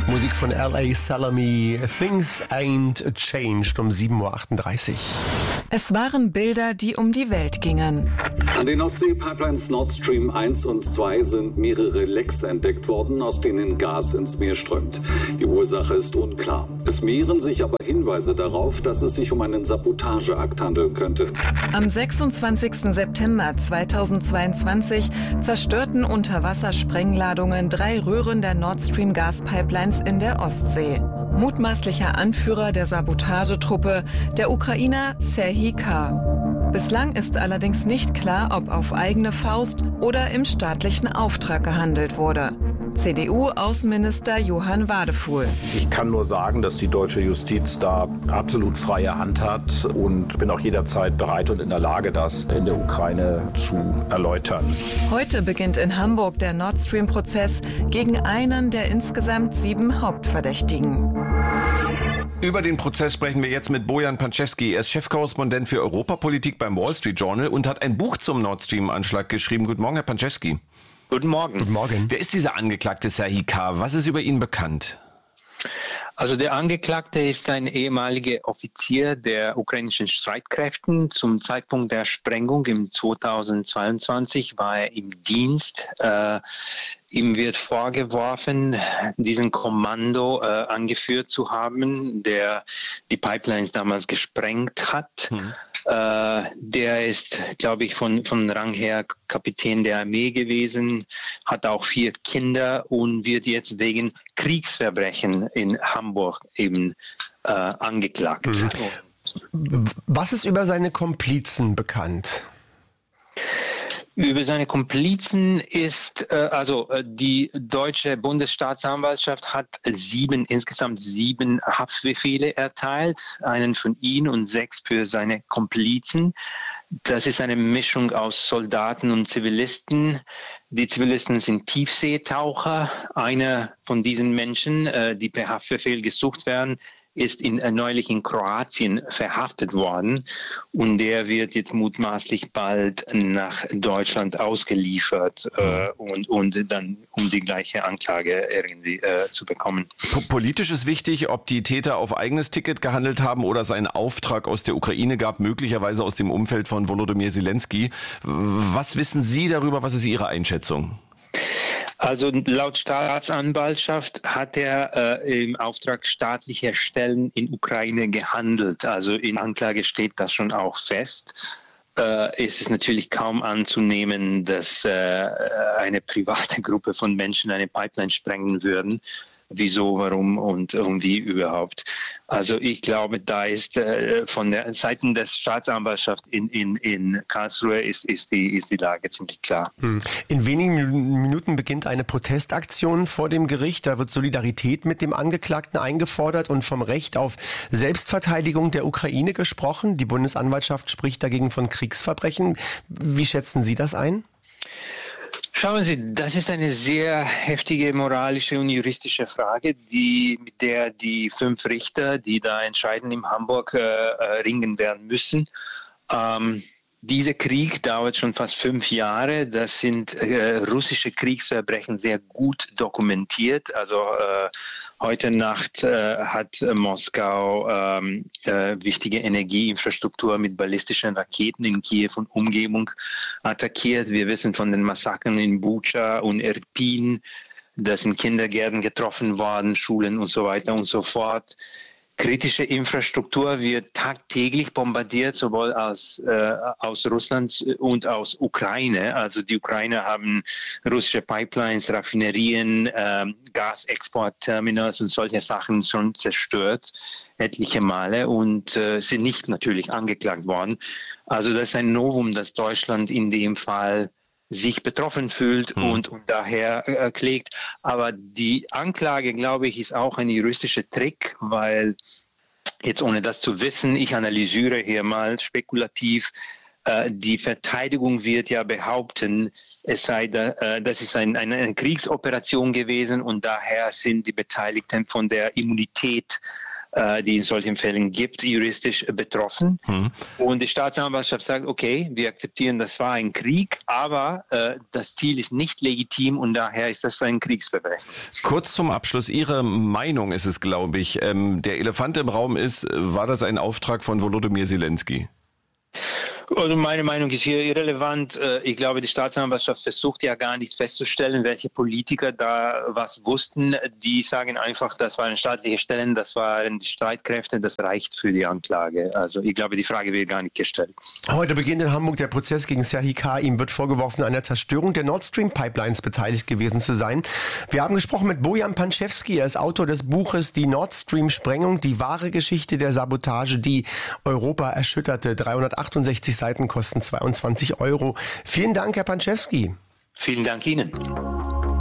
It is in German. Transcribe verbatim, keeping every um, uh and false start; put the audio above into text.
Musik von L A Salami, Things Ain't Changed um sieben Uhr achtunddreißig. Es waren Bilder, die um die Welt gingen. An den Ostsee-Pipelines Nord Stream eins und zwei sind mehrere Lecks entdeckt worden, aus denen Gas ins Meer strömt. Die Ursache ist unklar. Es mehren sich aber Hinweise darauf, dass es sich um einen Sabotageakt handeln könnte. Am sechsundzwanzigsten September zweitausendzweiundzwanzig zerstörten Unterwassersprengladungen drei Röhren der Nord Stream Gaspipelines in der Ostsee. Mutmaßlicher Anführer der Sabotagetruppe, der Ukrainer Serhij K. Bislang ist allerdings nicht klar, ob auf eigene Faust oder im staatlichen Auftrag gehandelt wurde. C D U-Außenminister Johann Wadefuhl. Ich kann nur sagen, dass die deutsche Justiz da absolut freie Hand hat und bin auch jederzeit bereit und in der Lage, das in der Ukraine zu erläutern. Heute beginnt in Hamburg der Nord Stream-Prozess gegen einen der insgesamt sieben Hauptverdächtigen. Über den Prozess sprechen wir jetzt mit Bojan Panczewski. Er ist Chefkorrespondent für Europapolitik beim Wall Street Journal und hat ein Buch zum Nord Stream-Anschlag geschrieben. Guten Morgen, Herr Panczewski. Guten Morgen. Guten Morgen. Wer ist dieser Angeklagte Serhij K? Was ist über ihn bekannt? Also der Angeklagte ist ein ehemaliger Offizier der ukrainischen Streitkräften. Zum Zeitpunkt der Sprengung im zweitausendzweiundzwanzig war er im Dienst. Äh, ihm wird vorgeworfen, diesen Kommando äh, angeführt zu haben, der die Pipelines damals gesprengt hat. Mhm. Äh, der ist, glaube ich, von, von Rang her Kapitän der Armee gewesen, hat auch vier Kinder und wird jetzt wegen Kriegsverbrechen in Hamburg eben äh, angeklagt. Mhm. Was ist über seine Komplizen bekannt? Über seine Komplizen ist, äh, also äh, die deutsche Bundesstaatsanwaltschaft hat sieben, insgesamt sieben Haftbefehle erteilt, einen von ihm und sechs für seine Komplizen. Das ist eine Mischung aus Soldaten und Zivilisten. Die Zivilisten sind Tiefseetaucher. Einer von diesen Menschen, äh, die per Haftbefehl gesucht werden, ist in, äh, neulich in Kroatien verhaftet worden und der wird jetzt mutmaßlich bald nach Deutschland ausgeliefert äh, und, und dann um die gleiche Anklage irgendwie äh, zu bekommen. Politisch ist wichtig, ob die Täter auf eigenes Ticket gehandelt haben oder es einen Auftrag aus der Ukraine gab, möglicherweise aus dem Umfeld von Volodymyr Zelensky. Was wissen Sie darüber? Was ist Ihre Einschätzung? Also laut Staatsanwaltschaft hat er äh, im Auftrag staatlicher Stellen in Ukraine gehandelt. Also in Anklage steht das schon auch fest. Äh, es ist natürlich kaum anzunehmen, dass äh, eine private Gruppe von Menschen eine Pipeline sprengen würden. Wieso, warum und irgendwie überhaupt. Also ich glaube, da ist äh, von der Seite der Staatsanwaltschaft in, in, in Karlsruhe ist, ist, die, ist die Lage ziemlich klar. In wenigen Minuten beginnt eine Protestaktion vor dem Gericht. Da wird Solidarität mit dem Angeklagten eingefordert und vom Recht auf Selbstverteidigung der Ukraine gesprochen. Die Bundesanwaltschaft spricht dagegen von Kriegsverbrechen. Wie schätzen Sie das ein? Schauen Sie, das ist eine sehr heftige moralische und juristische Frage, die, mit der die fünf Richter, die da entscheiden in Hamburg, äh, ringen werden müssen. Ähm, Dieser Krieg dauert schon fast fünf Jahre. Das sind äh, russische Kriegsverbrechen sehr gut dokumentiert. Also äh, heute Nacht äh, hat äh, Moskau ähm, äh, wichtige Energieinfrastruktur mit ballistischen Raketen in Kiew und Umgebung attackiert. Wir wissen von den Massakern in Bucha und Irpin. Da sind Kindergärten getroffen worden, Schulen und so weiter und so fort. Kritische Infrastruktur wird tagtäglich bombardiert, sowohl aus, äh, aus Russland und aus Ukraine. Also die Ukrainer haben russische Pipelines, Raffinerien, äh, Gasexportterminals und solche Sachen schon zerstört, etliche Male, und äh, sind nicht natürlich angeklagt worden. Also das ist ein Novum, dass Deutschland in dem Fall sich betroffen fühlt hm. und, und daher äh, klägt. Aber die Anklage, glaube ich, ist auch ein juristischer Trick, weil jetzt ohne das zu wissen, ich analysiere hier mal spekulativ, äh, die Verteidigung wird ja behaupten, es sei da, äh, das ist ein, eine, eine Kriegsoperation gewesen und daher sind die Beteiligten von der Immunität äh, die in solchen Fällen gibt, juristisch betroffen. Hm. Und die Staatsanwaltschaft sagt, okay, wir akzeptieren, das war ein Krieg, aber äh, das Ziel ist nicht legitim und daher ist das ein Kriegsverbrechen. Kurz zum Abschluss, Ihre Meinung ist es, glaube ich. Ähm, der Elefant im Raum ist, war das ein Auftrag von Volodymyr Zelensky? Also meine Meinung ist hier irrelevant. Ich glaube, die Staatsanwaltschaft versucht ja gar nicht festzustellen, welche Politiker da was wussten. Die sagen einfach, das waren staatliche Stellen, das waren die Streitkräfte, das reicht für die Anklage. Also ich glaube, die Frage wird gar nicht gestellt. Heute beginnt in Hamburg der Prozess gegen Serhii K. Ihm wird vorgeworfen, an der Zerstörung der Nord Stream Pipelines beteiligt gewesen zu sein. Wir haben gesprochen mit Bojan Panczewski. Er ist Autor des Buches Die Nord Stream Sprengung, die wahre Geschichte der Sabotage, die Europa erschütterte. dreihundertachtundsechzig Seiten kosten zweiundzwanzig Euro. Vielen Dank, Herr Panczewski. Vielen Dank Ihnen.